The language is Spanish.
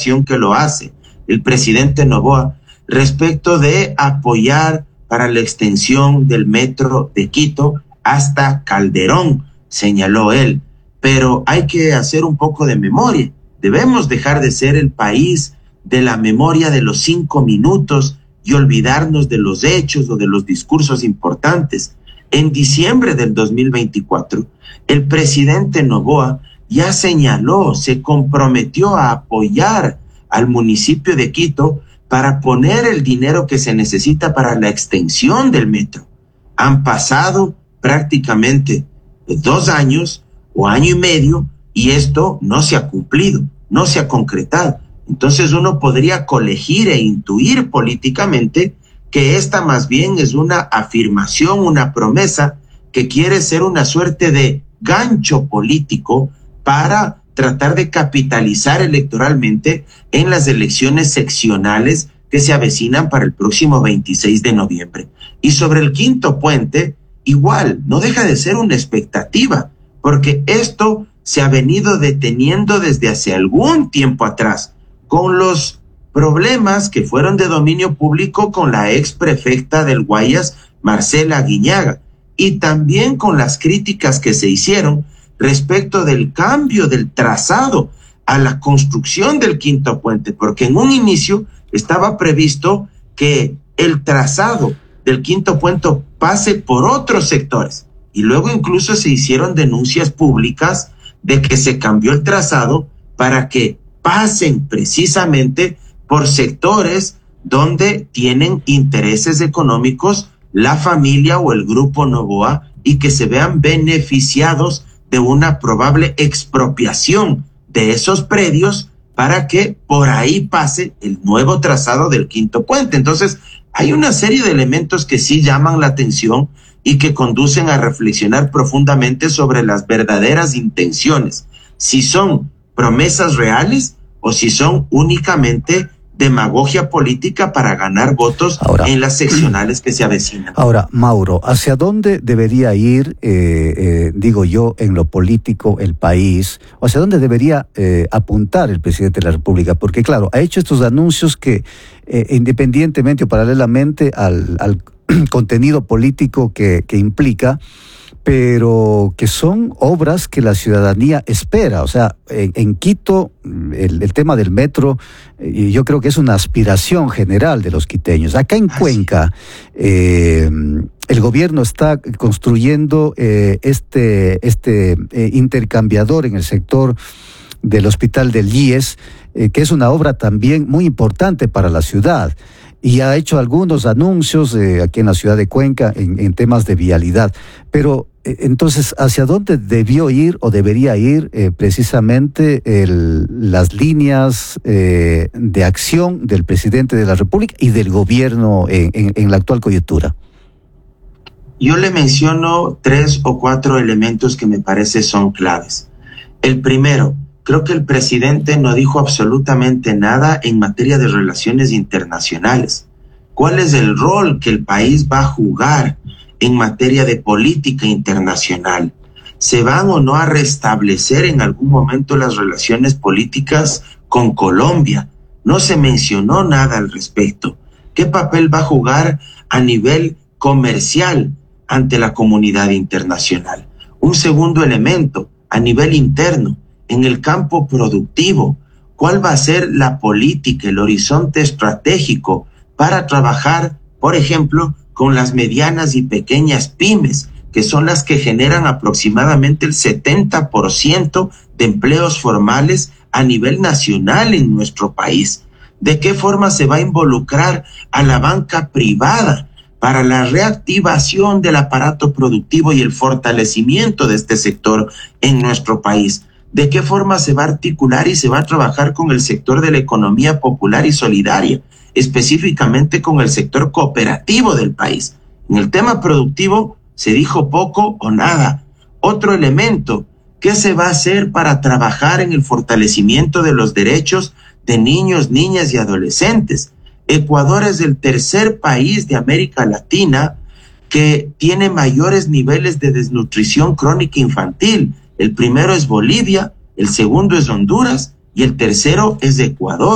ocasión que lo hace el presidente Noboa respecto de apoyar para la extensión del metro de Quito hasta Calderón, señaló él. Pero hay que hacer un poco de memoria. Debemos dejar de ser el país de la memoria de los 5 minutos y olvidarnos de los hechos o de los discursos importantes. En diciembre del 2024, el presidente Noboa ya señaló, se comprometió a apoyar al municipio de Quito para poner el dinero que se necesita para la extensión del metro. Han pasado prácticamente 2 años o año y medio y esto no se ha cumplido, no se ha concretado. Entonces uno podría colegir e intuir políticamente que esta más bien es una afirmación, una promesa que quiere ser una suerte de gancho político para tratar de capitalizar electoralmente en las elecciones seccionales que se avecinan para el próximo 26 de noviembre. Y sobre el quinto puente, igual, no deja de ser una expectativa, porque esto se ha venido deteniendo desde hace algún tiempo atrás, con los problemas que fueron de dominio público con la ex prefecta del Guayas, Marcela Guiñaga, y también con las críticas que se hicieron respecto del cambio del trazado a la construcción del quinto puente, porque en un inicio estaba previsto que el trazado del quinto puente pase por otros sectores, y luego incluso se hicieron denuncias públicas de que se cambió el trazado para que pasen precisamente por sectores donde tienen intereses económicos la familia o el grupo Noboa y que se vean beneficiados de una probable expropiación de esos predios para que por ahí pase el nuevo trazado del quinto puente. Entonces, hay una serie de elementos que sí llaman la atención y que conducen a reflexionar profundamente sobre las verdaderas intenciones, si son promesas reales o si son únicamente demagogia política para ganar votos en las seccionales que se avecinan. Ahora, Mauro, ¿hacia dónde debería ir, digo yo, en lo político el país? ¿O hacia dónde debería apuntar el presidente de la República? Porque, claro, ha hecho estos anuncios que, independientemente o paralelamente al contenido político que implica, pero que son obras que la ciudadanía espera. O sea, en Quito, el tema del metro, yo creo que es una aspiración general de los quiteños. Acá en Cuenca, el gobierno está construyendo este intercambiador en el sector del Hospital del IES, que es una obra también muy importante para la ciudad. Y ha hecho algunos anuncios aquí en la ciudad de Cuenca en temas de vialidad. Pero entonces, ¿hacia dónde debió ir o debería ir precisamente las líneas de acción del presidente de la República y del gobierno en la actual coyuntura? Yo le menciono 3 o 4 elementos que me parece son claves. El primero, creo que el presidente no dijo absolutamente nada en materia de relaciones internacionales. ¿Cuál es el rol que el país va a jugar en materia de política internacional? ¿Se van o no a restablecer en algún momento las relaciones políticas con Colombia? No se mencionó nada al respecto. ¿Qué papel va a jugar a nivel comercial ante la comunidad internacional? Un segundo elemento, a nivel interno, en el campo productivo, ¿cuál va a ser la política, el horizonte estratégico para trabajar, por ejemplo, con las medianas y pequeñas pymes, que son las que generan aproximadamente el 70% de empleos formales a nivel nacional en nuestro país? ¿De qué forma se va a involucrar a la banca privada para la reactivación del aparato productivo y el fortalecimiento de este sector en nuestro país? ¿De qué forma se va a articular y se va a trabajar con el sector de la economía popular y solidaria, específicamente con el sector cooperativo del país? En el tema productivo se dijo poco o nada. Otro elemento, ¿qué se va a hacer para trabajar en el fortalecimiento de los derechos de niños, niñas y adolescentes? Ecuador es el tercer país de América Latina que tiene mayores niveles de desnutrición crónica infantil. El primero es Bolivia, el segundo es Honduras y el tercero es Ecuador.